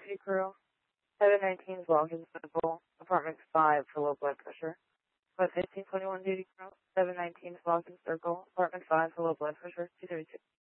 Duty Crew. 719 is Walking Circle, apartment 5 for low blood pressure. 1521 Duty Crew. 719 is Walking Circle, apartment 5 for low blood pressure. 232.